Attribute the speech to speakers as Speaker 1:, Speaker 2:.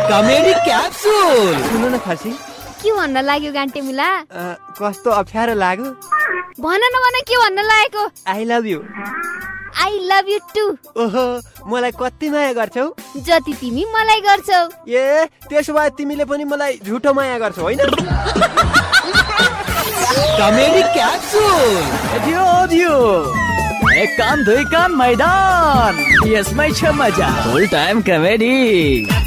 Speaker 1: Comedy capsule.
Speaker 2: सुन्नु न खसी,
Speaker 3: के भन्न लाग्यो गान्टेमुला?
Speaker 2: कस्तो अप्ठ्यारो लाग्यो।
Speaker 3: भन न के भन्न लागेको?
Speaker 2: I love you.
Speaker 3: I love you to.
Speaker 2: ओहो, मलाई कति माया गर्छौ?
Speaker 3: जति तिमी मलाई गर्छौ।
Speaker 2: ए, त्यसो भए तिमीले पनि मलाई झुटो माया गर्छौ हैन?
Speaker 1: Comedy capsule.
Speaker 4: दियो एक कान दुई कान मैदान, यसमै छ मजा। फुल टाइम कमेडी।